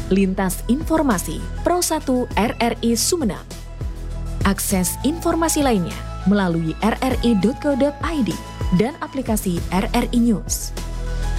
Lintas Informasi Pro 1 RRI Sumeneb. Akses informasi lainnya melalui rri.co.id dan aplikasi RRI News.